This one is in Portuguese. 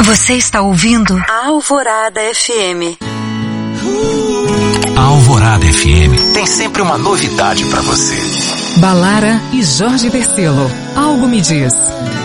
Você está ouvindo a Alvorada FM. A Alvorada FM tem sempre uma novidade para você. Balara e Jorge Vercelo. Algo me diz.